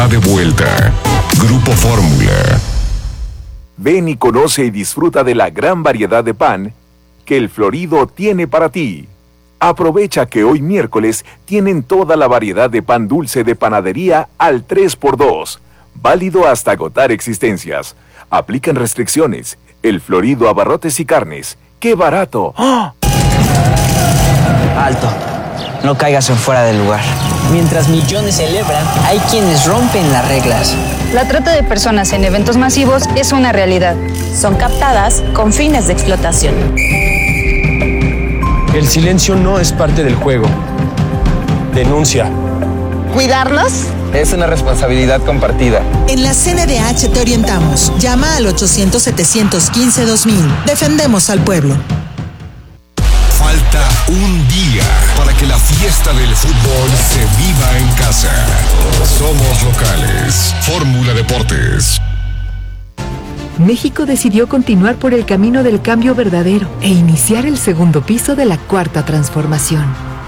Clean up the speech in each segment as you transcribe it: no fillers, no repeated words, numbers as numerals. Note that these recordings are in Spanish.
De vuelta. Grupo Fórmula. Ven y conoce y disfruta de la gran variedad de pan que El Florido tiene para ti. Aprovecha que hoy miércoles tienen toda la variedad de pan dulce de panadería al 3x2. Válido hasta agotar existencias. Aplican restricciones. El Florido Abarrotes y Carnes. ¡Qué barato! ¡Oh! Alto. No caigas en fuera del lugar. Mientras millones celebran, hay quienes rompen las reglas. La trata de personas en eventos masivos es una realidad. Son captadas con fines de explotación. El silencio no es parte del juego. Denuncia. ¿Cuidarlos? Es una responsabilidad compartida. En la CNDH te orientamos. Llama al 800-715-2000. Defendemos al pueblo. Falta un día para que la fiesta del fútbol se viva en casa. Somos locales. Fórmula Deportes. México decidió continuar por el camino del cambio verdadero e iniciar el segundo piso de la cuarta transformación.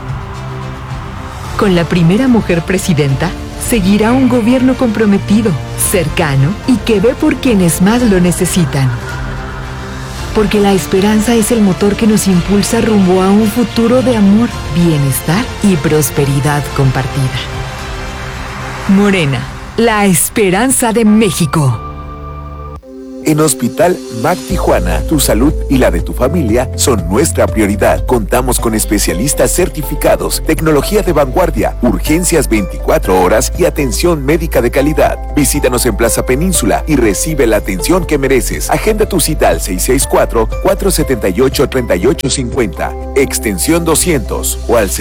Con la primera mujer presidenta, seguirá un gobierno comprometido, cercano y que ve por quienes más lo necesitan. Porque la esperanza es el motor que nos impulsa rumbo a un futuro de amor, bienestar y prosperidad compartida. Morena, la esperanza de México. En Hospital MAC Tijuana, tu salud y la de tu familia son nuestra prioridad. Contamos con especialistas certificados, tecnología de vanguardia, urgencias 24 horas y atención médica de calidad. Visítanos en Plaza Península y recibe la atención que mereces. Agenda tu cita al 664-478-3850, extensión 200 o al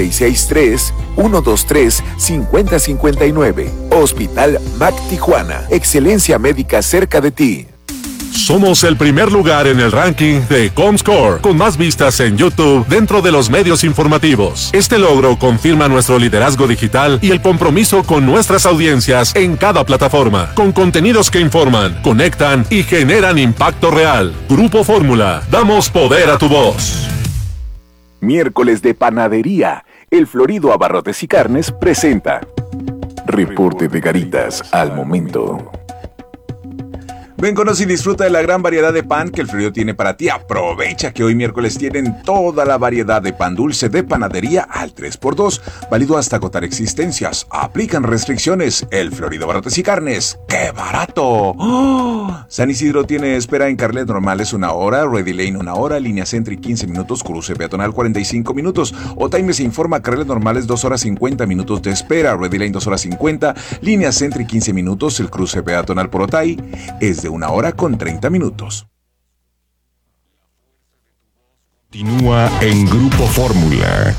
663-123-5059. Hospital MAC Tijuana, excelencia médica cerca de ti. Somos el primer lugar en el ranking de Comscore, con más vistas en YouTube dentro de los medios informativos. Este logro confirma nuestro liderazgo digital y el compromiso con nuestras audiencias en cada plataforma, con contenidos que informan, conectan y generan impacto real. Grupo Fórmula, damos poder a tu voz. Miércoles de Panadería. El Florido Abarrotes y Carnes presenta Reporte de Garitas al momento. Ven, conoce y disfruta de la gran variedad de pan que El Florido tiene para ti. Aprovecha que hoy miércoles tienen toda la variedad de pan dulce de panadería al 3x2, válido hasta agotar existencias. Aplican restricciones. El Florido Abarrotes y Carnes. ¡Qué barato! ¡Oh! San Isidro tiene espera en carriles normales 1 hora, Ready Lane 1 hora, línea Sentry 15 minutos, cruce peatonal 45 minutos. Otime se informa, carriles normales 2 horas 50 minutos de espera, Ready Lane 2 horas 50, línea Sentry 15 minutos, el cruce peatonal por Otay es de 1 hora con 30 minutos. Continúa en Grupo Fórmula.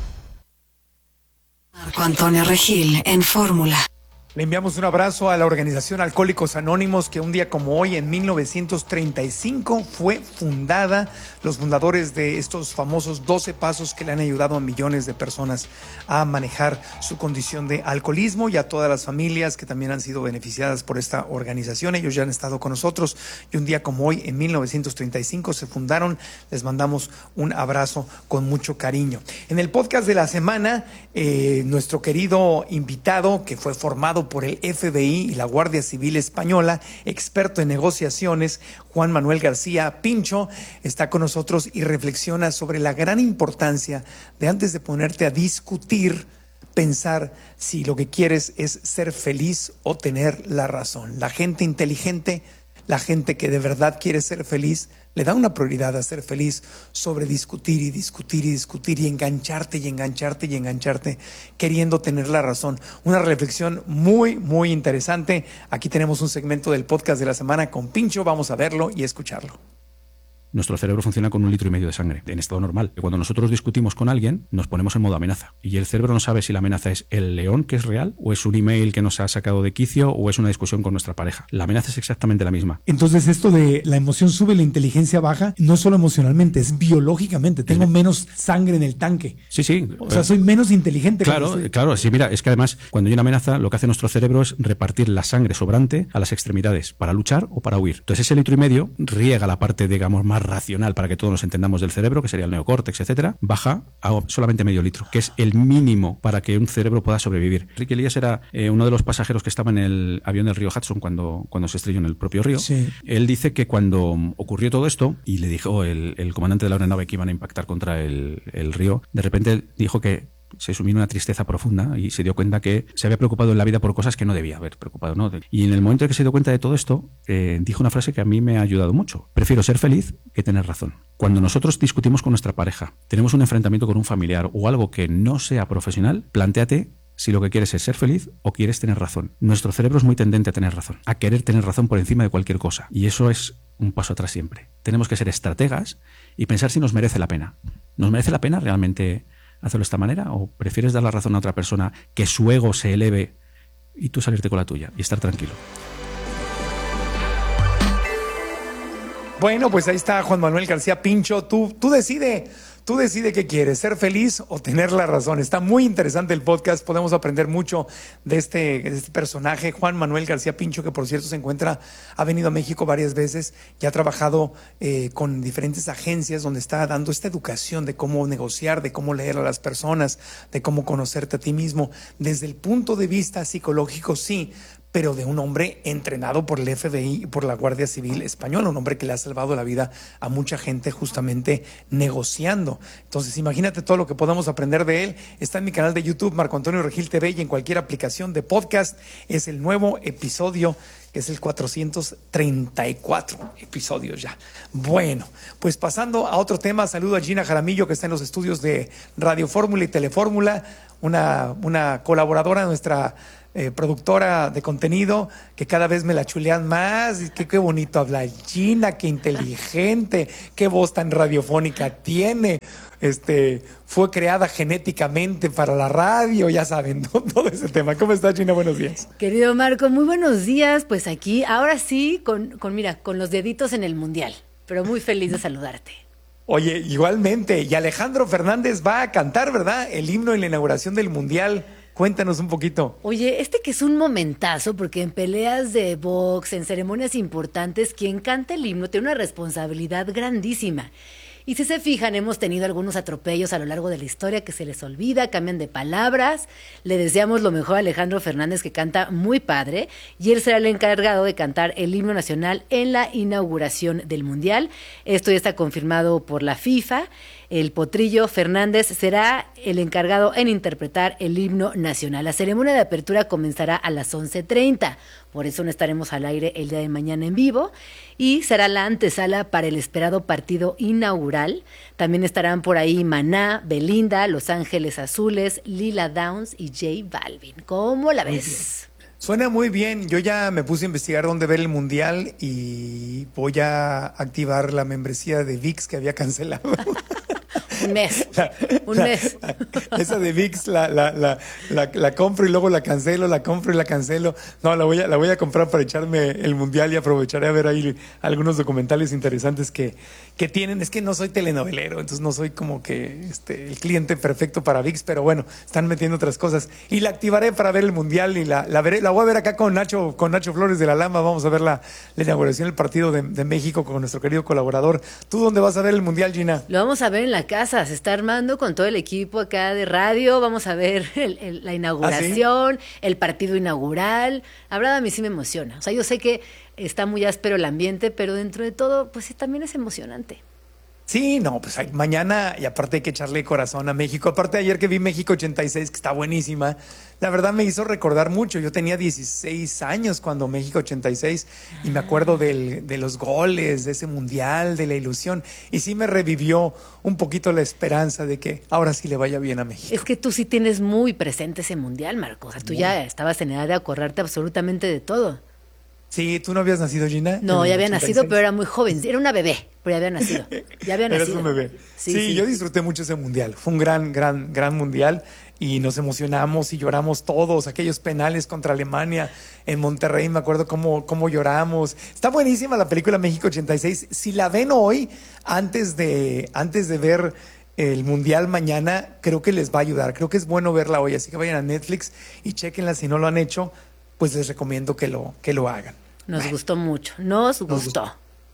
Marco Antonio Regil en Fórmula. Le enviamos un abrazo a la organización Alcohólicos Anónimos, que un día como hoy, en 1935, fue fundada. Los fundadores de estos famosos 12 pasos que le han ayudado a millones de personas a manejar su condición de alcoholismo, y a todas las familias que también han sido beneficiadas por esta organización. Ellos ya han estado con nosotros y un día como hoy, en 1935, se fundaron. Les mandamos un abrazo con mucho cariño. En el podcast de la semana, nuestro querido invitado, que fue formado por el FBI y la Guardia Civil Española, experto en negociaciones, Juan Manuel García Pincho, está con nosotros y reflexiona sobre la gran importancia de, antes de ponerte a discutir, pensar si lo que quieres es ser feliz o tener la razón. La gente inteligente, la gente que de verdad quiere ser feliz, le da una prioridad a ser feliz sobre discutir y discutir y discutir y engancharte y engancharte y engancharte queriendo tener la razón. Una reflexión muy, muy interesante. Aquí tenemos un segmento del podcast de la semana con Pincho. Vamos a verlo y escucharlo. Nuestro cerebro funciona con 1,5 litros de sangre, en estado normal. Cuando nosotros discutimos con alguien, nos ponemos en modo amenaza. Y el cerebro no sabe si la amenaza es el león, que es real, o es un email que nos ha sacado de quicio, o es una discusión con nuestra pareja. La amenaza es exactamente la misma. Entonces, esto de la emoción sube, la inteligencia baja, no solo emocionalmente, es biológicamente. Tengo menos sangre en el tanque. Sí, sí. O sea, soy menos inteligente. Claro. Sí, mira, es que además, cuando hay una amenaza, lo que hace nuestro cerebro es repartir la sangre sobrante a las extremidades, para luchar o para huir. Entonces, ese 1,5 litros riega la parte, digamos, más racional para que todos nos entendamos del cerebro, que sería el neocórtex, etcétera, baja a solamente medio litro, que es el mínimo para que un cerebro pueda sobrevivir. Rick Elias era uno de los pasajeros que estaba en el avión del río Hudson cuando se estrelló en el propio río. Sí. Él dice que cuando ocurrió todo esto y le dijo el comandante de la aeronave que iban a impactar contra el río, de repente dijo que se sumió en una tristeza profunda y se dio cuenta que se había preocupado en la vida por cosas que no debía haber preocupado, ¿no? Y en el momento en que se dio cuenta de todo esto, dijo una frase que a mí me ha ayudado mucho. Prefiero ser feliz que tener razón. Cuando nosotros discutimos con nuestra pareja, tenemos un enfrentamiento con un familiar o algo que no sea profesional, plantéate si lo que quieres es ser feliz o quieres tener razón. Nuestro cerebro es muy tendente a tener razón, a querer tener razón por encima de cualquier cosa. Y eso es un paso atrás siempre. Tenemos que ser estrategas y pensar si nos merece la pena. ¿Nos merece la pena realmente hacerlo de esta manera? ¿O prefieres dar la razón a otra persona, que su ego se eleve y tú salirte con la tuya y estar tranquilo? Bueno, pues ahí está Juan Manuel García Pincho. Tú decide qué quieres, ser feliz o tener la razón. Está muy interesante el podcast, podemos aprender mucho de este personaje, Juan Manuel García Pincho, que por cierto ha venido a México varias veces y ha trabajado con diferentes agencias donde está dando esta educación de cómo negociar, de cómo leer a las personas, de cómo conocerte a ti mismo, desde el punto de vista psicológico, sí, pero de un hombre entrenado por el FBI y por la Guardia Civil Española, un hombre que le ha salvado la vida a mucha gente justamente negociando. Entonces, imagínate todo lo que podamos aprender de él. Está en mi canal de YouTube, Marco Antonio Regil TV, y en cualquier aplicación de podcast. Es el nuevo episodio, que es el 434 episodios ya. Bueno, pues pasando a otro tema, saludo a Gina Jaramillo, que está en los estudios de Radio Fórmula y Telefórmula, una colaboradora, nuestra productora de contenido, que cada vez me la chulean más. Y qué bonito habla Gina, qué inteligente, qué voz tan radiofónica tiene. Fue creada genéticamente para la radio, ya saben, todo ese tema. ¿Cómo estás, Gina? Buenos días. Querido Marco, muy buenos días. Pues aquí, ahora sí, con los deditos en el Mundial, pero muy feliz de saludarte. Oye, igualmente, y Alejandro Fernández va a cantar, ¿verdad?, el himno en la inauguración del Mundial. Cuéntanos un poquito. Oye, que es un momentazo, porque en peleas de box, en ceremonias importantes, quien canta el himno tiene una responsabilidad grandísima. Y si se fijan, hemos tenido algunos atropellos a lo largo de la historia que se les olvida, cambian de palabras. Le deseamos lo mejor a Alejandro Fernández, que canta muy padre, y él será el encargado de cantar el himno nacional en la inauguración del Mundial. Esto ya está confirmado por la FIFA. El Potrillo Fernández será el encargado en interpretar el himno nacional. La ceremonia de apertura comenzará a las 11:30, por eso no estaremos al aire el día de mañana en vivo, y será la antesala para el esperado partido inaugural. También estarán por ahí Maná, Belinda, Los Ángeles Azules, Lila Downs y J Balvin. ¿Cómo la ves? Suena muy bien. Yo ya me puse a investigar dónde ver el Mundial y voy a activar la membresía de ViX que había cancelado. Un mes. Esa de ViX la compro y luego la cancelo, la compro y la cancelo. No, la voy a comprar para echarme el Mundial y aprovecharé a ver ahí algunos documentales interesantes que tienen. Es que no soy telenovelero, entonces no soy como que el cliente perfecto para ViX, pero bueno, están metiendo otras cosas. Y la activaré para ver el Mundial y la voy a ver acá con Nacho Flores de la Lama. Vamos a ver la inauguración del partido de México con nuestro querido colaborador. ¿Tú dónde vas a ver el Mundial, Gina? Lo vamos a ver en la casa. Se está armando con todo el equipo acá de radio. Vamos a ver la inauguración, ¿sí?, el partido inaugural. La verdad, a mí sí me emociona. O sea, yo sé que está muy áspero el ambiente, pero dentro de todo, pues sí, también es emocionante. Sí, no, pues mañana, y aparte hay que echarle corazón a México. Aparte, ayer que vi México 86, que está buenísima, la verdad me hizo recordar mucho. Yo tenía 16 años cuando México 86 y me acuerdo de los goles, de ese Mundial, de la ilusión. Y sí me revivió un poquito la esperanza de que ahora sí le vaya bien a México. Es que tú sí tienes muy presente ese Mundial, Marco. O sea, tú ya estabas en edad de acordarte absolutamente de todo. Sí, ¿tú no habías nacido, Gina? No, ya había nacido, pero era muy joven. Era una bebé, pero ya había nacido. Eras un bebé. Sí, yo disfruté mucho ese Mundial. Fue un gran Mundial y nos emocionamos y lloramos todos. Aquellos penales contra Alemania en Monterrey, me acuerdo cómo lloramos. Está buenísima la película México 86. Si la ven hoy, antes de ver el Mundial mañana, creo que les va a ayudar. Creo que es bueno verla hoy, así que vayan a Netflix y chequenla. Si no lo han hecho, pues les recomiendo que lo hagan. Nos gustó mucho, nos gustó.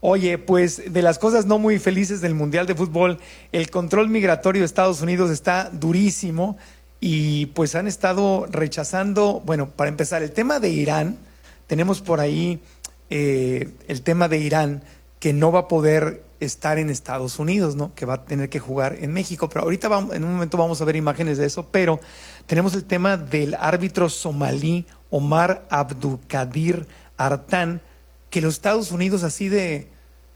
Oye, pues de las cosas no muy felices del Mundial de Fútbol, el control migratorio de Estados Unidos está durísimo y pues han estado rechazando, bueno, para empezar, el tema de Irán, tenemos por ahí el tema de Irán, que no va a poder estar en Estados Unidos, ¿no? Que va a tener que jugar en México. Pero ahorita en un momento vamos a ver imágenes de eso, pero tenemos el tema del árbitro somalí Omar Abdulkadir Artan, que los Estados Unidos así de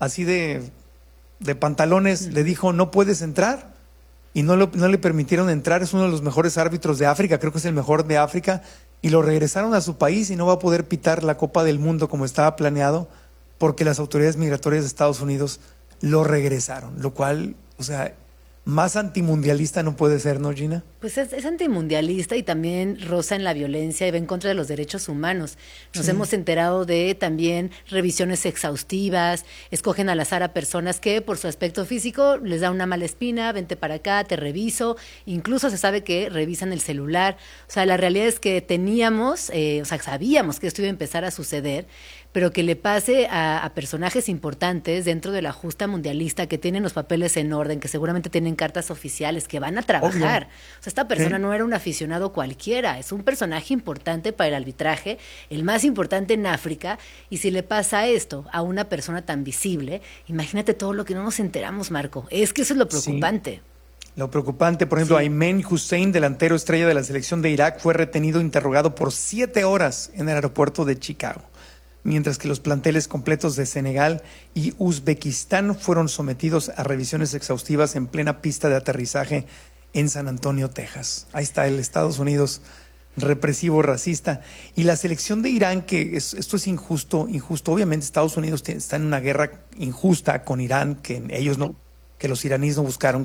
pantalones le dijo no puedes entrar y no le permitieron entrar. Es uno de los mejores árbitros de África, creo que es el mejor de África, y lo regresaron a su país y no va a poder pitar la Copa del Mundo como estaba planeado porque las autoridades migratorias de Estados Unidos lo regresaron, lo cual, o sea, más antimundialista no puede ser, ¿no, Gina? Pues es antimundialista y también roza en la violencia y va en contra de los derechos humanos. Nos hemos enterado de también revisiones exhaustivas, escogen al azar a personas que por su aspecto físico les da una mala espina, vente para acá, te reviso, incluso se sabe que revisan el celular. O sea, la realidad es que sabíamos que esto iba a empezar a suceder, pero que le pase a personajes importantes dentro de la justa mundialista que tienen los papeles en orden, que seguramente tienen cartas oficiales, que van a trabajar. Obvio. O sea, esta persona no era un aficionado cualquiera, es un personaje importante para el arbitraje, el más importante en África, y si le pasa esto a una persona tan visible, imagínate todo lo que no nos enteramos, Marco. Es que eso es lo preocupante. Sí. Lo preocupante, por ejemplo, Ayman Hussein, delantero estrella de la selección de Irak, fue retenido e interrogado por 7 horas en el aeropuerto de Chicago, mientras que los planteles completos de Senegal y Uzbekistán fueron sometidos a revisiones exhaustivas en plena pista de aterrizaje en San Antonio, Texas. Ahí está el Estados Unidos represivo, racista. Y la selección de Irán, que esto es injusto. Obviamente Estados Unidos está en una guerra injusta con Irán, que los iraníes no buscaron,